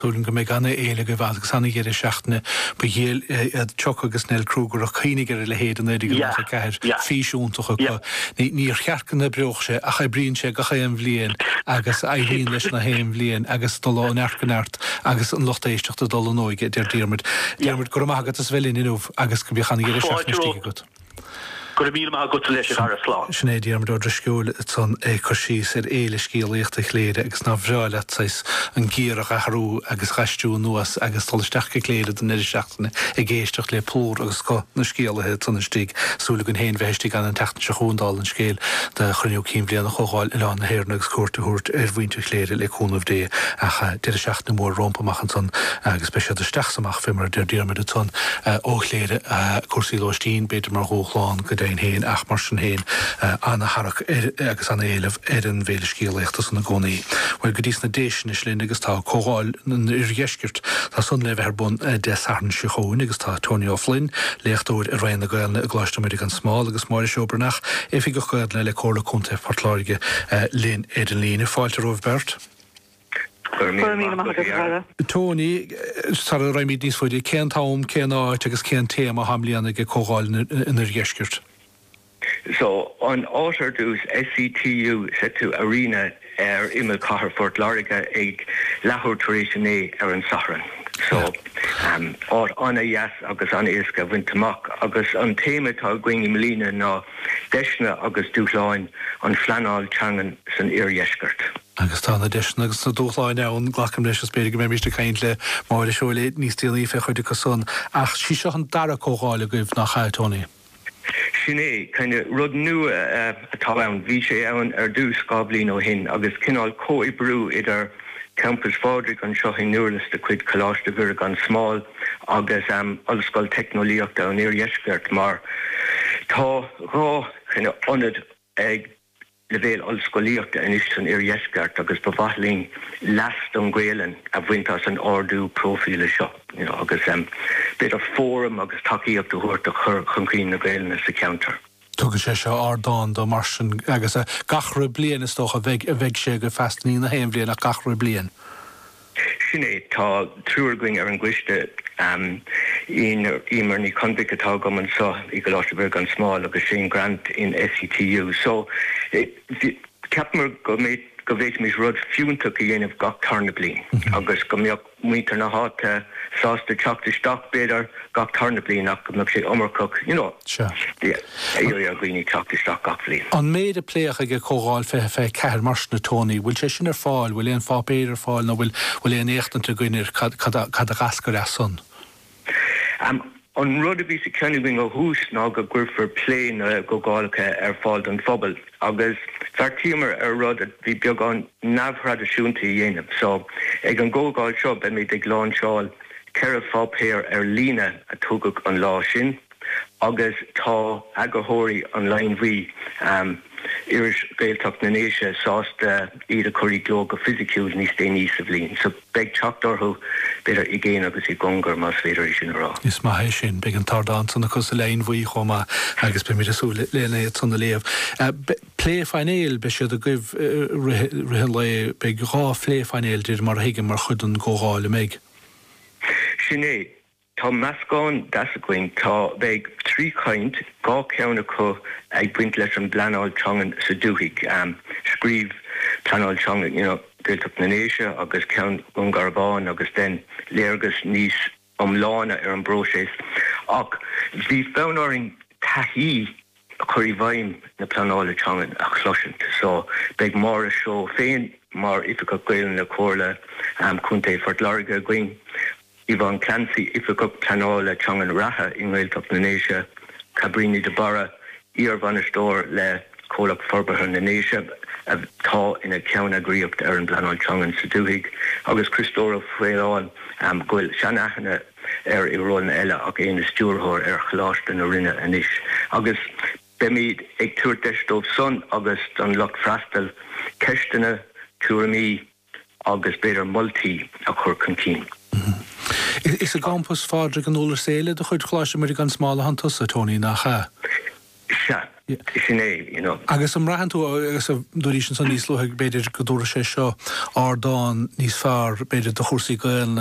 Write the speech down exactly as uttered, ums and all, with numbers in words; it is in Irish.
Dúlann go mé ganna éile go bhd sanna ggéir seachtainna ba dhéal teocha agus Nell Kruger a chuoine gur le héad an éidir go ceir fíisiúntacha go níor chearcanna breoch sé a cha bríonn sé go chéim bblion agus éhíon leis na héim bblion agus do lá nearcanart agus an lochtéisteachta dul an óige dear Diarmid. Diarmid gur amagad is bhfuilin inmh agus go bíchanna ggéir seachtainna stíige go. Gur mí má go leis ar a slá. Sinné Diarmid ó sciúil san é chusís ar éile scíalaíochta chléide agus ná bhreáile sais an gíarach a thrú agus chaistú nuas agus tolisteach go chléide den idir seachtainna i ggéisteach le plór agus go na scéalathe sanna stíg súla gon héin bheitistí gan an teachtain se chúndáil an scéal de chruinniú cíim bliana choáil i lán na héirna agus cuairtaúirt ar bhaointe chléide le cúnmh dé a de seachna mór rompamachchan san agus be sé de steachsamach fimar de Diarmid a son ó chléide cuasaí lóistín beidir mar hóchláán go daon héin ach mar sin héin anna harach agus anna éileh ar an bhéle scíalaíochtas an na gcónaí. Bhfuil go dtís na déisina slín agus tá cógáil ar dheiscirt tá sun leh ar bun de sarn se choún agus tá Tony O'Flynn leachtóir ar réin na gailna a gláisteid an smáil agus máir seobrnach é fi go chuad le le cóla chunta portláige lin ar an lína fáilte roh Bert. Tony, tar a raimid níos fuide cén tám, cén áit agus cén téma hamlíanana go cógáil in ar dheiscirt. So on Otterdoos S C T U set to arena er imel Cahar Fort Lariga ag lahor traditioné er an Sahran. So um or anna yes agus anna iska wintermak agus an téma tá going Melina na deshna agus dúláin an flanál changan san irjeskert. Agus tá na deisna agus na dúchláin an ghlacham leis spéidir go mé míiste caiint le máir seola níos tíí fe chuide go son ach sí seo an dara cógáil a goibh nach cha Tony. Sinné kind of rud nu atá an bhí sé ann ar dús gablín ó hin agus cinál cóibrú idir campus fádric an seo hin nuairlas de chuid choláiste bhir an smáil agus am ollscoil technolíochta an irjeskert mar tá rá kind of onad ag levéil ollscoilíochta in is an irjeskert agus bevahling last an gweelen a bhaintas an ordú profíle seo. You know, agus um, bit of forum agus takeí up to hurt the chur chunqueen na gweelen as the counter. Tugus sé seo ardán do marsin agus a gachra blian is toch a bheith a bheith sé go festní na héim blian a gachra blian. Sinné tá trúr going ar an gcuiste um, in imar ní convic atá goman so i go láisteberg an smáil agus sé grant in S C T U. So Capmar go méid go bhéit mis rud fiúntaach a dhéanamh gach tarna blian agus go mbeadh muintear na háta sásta teachta stoc beidir gach tarna blian ach go mbeadh sé omarcach, you know. Sure. Yeah, éirí a gcuoine teachta stoc gach blian. An méid a pléach ag cógáil fé fé ceir mars na Tony, bhfuil sé sin ar fáil, bhfuil éon fá béidir fáil nó bhfuil bhfuil éon éachtananta gcuinir cad a gascar as son. Um, An rud a bhí sa ceannaigh ó hús ná go gcuirfar pléin a go gálacha ar fáil an phobal agus feartíomar ar rud a bhí beag an nabhrad asúnta i dhéanamh. So ag an ggógáil seo be mé ag lán seáil ceir fápéir ar lína a tugadh an lá sin agus tá agathirí an lein bhí um, iris gaeltacht na néise sásta iad a chuirí gló go physiciúil níos dé níos a bhlín. So beag teachtarthú beidir i ggéin agus i gongar más féidir is sin ará. Is mai sin beag an tardán sanna cos a lein bhuí chomá agus be mí asú léna sanna léamh. Plé fainéil be siad a goibh rihe le beag rá plé fainéil dir mar hiige mar chud an cógáil méid. Sinné tá meascán dasacuin tá beag trí chaint gá ceanna chu ag buint leis an blanáil teangan sa dúthaigh um, scríb planáil teangan, you know, gaeltacht na néise agus ceann an garbáin agus den léargus níos omlána ar an bróséis ach bhí feannaring taithí a chuirí bhaim na planála teangan a chloisint. So beag mar a seo féin mar ifica gailen na cóirla um, chunta Fort Lariga going Ivan Clancy ifica planála teangan ratha in gaeltacht na néise Cabrini de Barra Iar van der Stoor le cólach forbartha na néise a tá ina ceann agríocht ar an blanáil teangan sa dúthaigh agus Christóra Fueláin um, goil seanachana ar i rón eile ach éana stúrthóir ar chláiste na rinne anis. Agus be míad ag túir deistómh son agus an locht freastal ceistena túramí agus beidir multi a chur contín. Is a gampus fádra an ólar séile de chuid chláiste mar gan smála han tusa Tony nach cha? Se, sin é, you know. Agus am rahan tú agus a dúéis san níos luthe beidir go dúra sé seo ádáin níos fearr beidir do chósaí goil